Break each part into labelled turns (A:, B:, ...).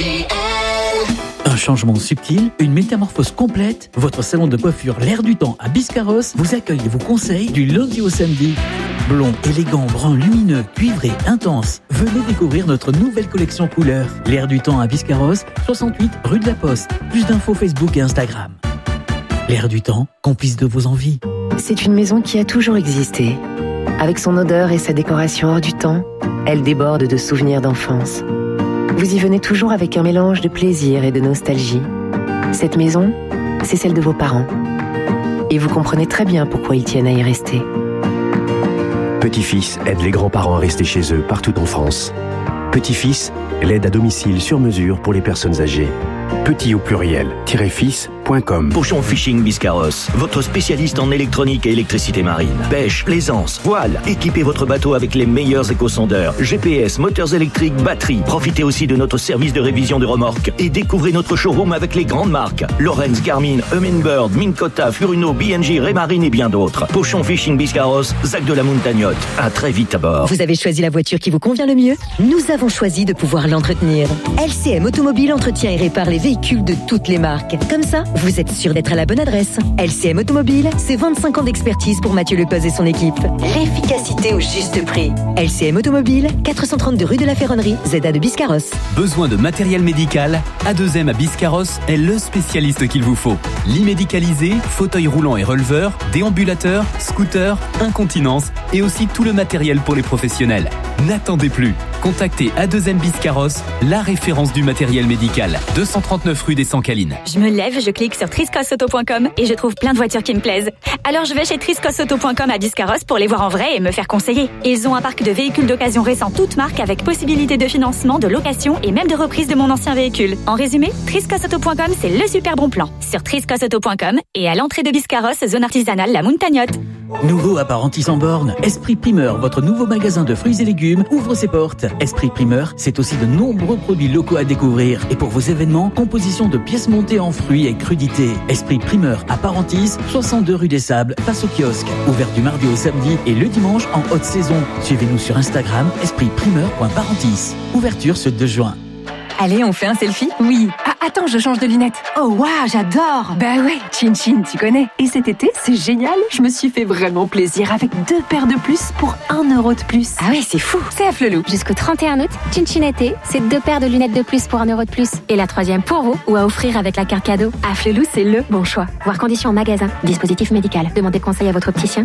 A: FGL.
B: Un changement subtil, une métamorphose complète. Votre salon de coiffure L'Air du Temps à Biscarrosse vous accueille et vous conseille du lundi au samedi. Blond, élégant, brun, lumineux, cuivré, intense. Venez découvrir notre nouvelle collection couleur. L'Air du Temps à Biscarrosse, 68 rue de la Poste. Plus d'infos Facebook et Instagram. L'Air du Temps, complice de vos envies.
C: C'est une maison qui a toujours existé. Avec son odeur et sa décoration hors du temps, elle déborde de souvenirs d'enfance. Vous y venez toujours avec un mélange de plaisir et de nostalgie. Cette maison, c'est celle de vos parents. Et vous comprenez très bien pourquoi ils tiennent à y rester.
D: Petit-Fils aide les grands-parents à rester chez eux partout en France. Petit-Fils, l'aide à domicile sur mesure pour les personnes âgées. Petit au pluriel, -fils.com.
E: Pochon Fishing Biscarrosse, votre spécialiste en électronique et électricité marine. Pêche, plaisance, voile. Équipez votre bateau avec les meilleurs éco-sondeurs, GPS, moteurs électriques, batteries. Profitez aussi de notre service de révision de remorques et découvrez notre showroom avec les grandes marques Lawrence, Garmin, Humminbird, Minn Kota, Furuno, B&J, Raymarine et bien d'autres. Pochon Fishing Biscarrosse, Zac de la Montagnotte. À très vite à bord.
F: Vous avez choisi la voiture qui vous convient le mieux? Nous avons choisi de pouvoir l'entretenir. LCM Automobile entretient et répare les véhicules de toutes les marques. Comme ça, vous êtes sûr d'être à la bonne adresse. LCM Automobile, c'est 25 ans d'expertise pour Mathieu Lepez et son équipe. L'efficacité au juste prix. LCM Automobile, 432 rue de la Ferronnerie, ZA de Biscarrosse.
G: Besoin de matériel médical? A2M à Biscarrosse est le spécialiste qu'il vous faut. Lit médicalisé, fauteuil roulant et releveur, déambulateur, scooter, incontinence et aussi tout le matériel pour les professionnels. N'attendez plus. Contactez A2M Biscarrosse, la référence du matériel médical. 239 rue des Sanqualines.
H: Je me lève, je clique sur triscosauto.com et je trouve plein de voitures qui me plaisent. Alors je vais chez triscosauto.com à Biscarrosse pour les voir en vrai et me faire conseiller. Ils ont un parc de véhicules d'occasion récents toutes marques avec possibilité de financement, de location et même de reprise de mon ancien véhicule. En résumé, triscosauto.com, c'est le super bon plan. Sur triscosauto.com et à l'entrée de Biscarrosse, zone artisanale La Montagnotte.
B: Nouveau à Parentis en borne, Esprit Primeur, votre nouveau magasin de fruits et légumes, ouvre ses portes. Esprit Primeur, c'est aussi de nombreux produits locaux à découvrir. Et pour vos événements, composition de pièces montées en fruits et crudités. Esprit Primeur à Parentis, 62 rue des Sables, face au kiosque. Ouvert du mardi au samedi et le dimanche en haute saison. Suivez-nous sur Instagram, espritprimeur.parentis. Ouverture ce 2 juin.
I: Allez, on fait un selfie? Oui. Ah, attends, je change de lunettes. Oh, waouh, j'adore. Bah ouais, Chin Chin, tu connais. Et cet été, c'est génial. Je me suis fait vraiment plaisir avec 2 paires de plus pour 1 euro de plus.
J: Ah ouais, c'est fou.
I: C'est à Flelou.
J: Jusqu'au 31 août, Chin Chin été, c'est 2 paires de lunettes de plus pour 1 euro de plus. Et la 3e pour vous ou à offrir avec la carte cadeau. À Flelou, c'est le bon choix. Voir conditions en magasin. Dispositif médical. Demandez conseil à votre opticien.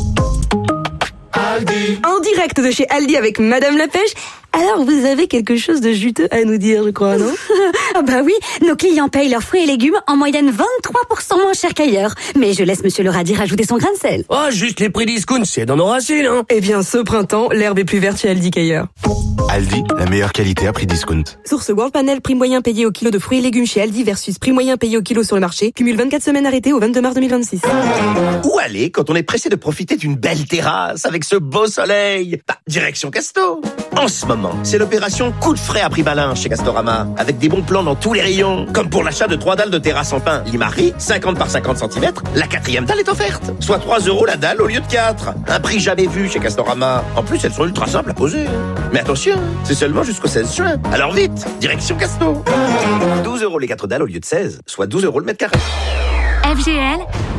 K: Aldi. En direct de chez Aldi avec Madame la Pêche. Alors, vous avez quelque chose de juteux à nous dire, je crois, non?
L: Ah bah oui, nos clients payent leurs fruits et légumes en moyenne 23% moins cher qu'ailleurs. Mais je laisse Monsieur le radis rajouter son grain de sel.
M: Oh, juste les prix discount, c'est dans nos racines, hein.
K: Eh bien, ce printemps, l'herbe est plus verte chez Aldi qu'ailleurs.
N: Aldi, la meilleure qualité à prix discount.
K: Source World Panel, prix moyen payé au kilo de fruits et légumes chez Aldi versus prix moyen payé au kilo sur le marché. Cumule 24 semaines arrêtées au 22 mars 2026.
O: Où aller quand on est pressé de profiter d'une belle terrasse avec ce beau soleil? Bah, direction Casto. En ce moment, c'est l'opération coup de frais à prix malin chez Castorama, avec des bons plans dans tous les rayons. Comme pour l'achat de 3 dalles de terrasse en pin Limari, 50 par 50 cm, la 4e dalle est offerte. Soit 3 € la dalle au lieu de 4. Un prix jamais vu chez Castorama. En plus, elles sont ultra simples à poser. Mais attention, c'est seulement jusqu'au 16 juin. Alors vite, direction Casto. 12 € les 4 dalles au lieu de 16, soit 12 € le mètre carré.
P: FGL,